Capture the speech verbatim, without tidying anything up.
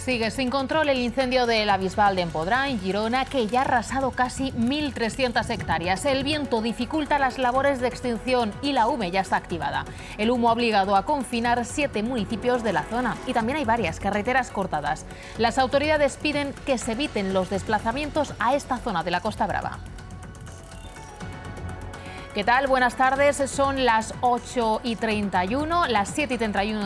Sigue sin control el incendio de la Bisbal de Empordà, en Girona, que ya ha arrasado casi mil trescientas hectáreas. El viento dificulta las labores de extinción y la UME ya está activada. El humo ha obligado a confinar siete municipios de la zona y también hay varias carreteras cortadas. Las autoridades piden que se eviten los desplazamientos a esta zona de la Costa Brava. ¿Qué tal? Buenas tardes. Son las ocho y treinta y uno, las siete y treinta y uno